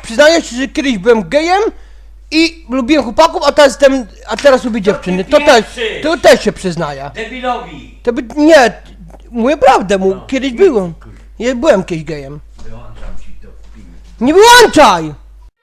przyznaję się, że kiedyś byłem gejem i lubiłem chłopaków, a teraz lubię dziewczyny. To też się przyznaję. Debilowi! Nie, mówię prawdę, kiedyś byłem. Ja byłem kiedyś gejem. Wyłączam ci to w filmie. Nie wyłączaj!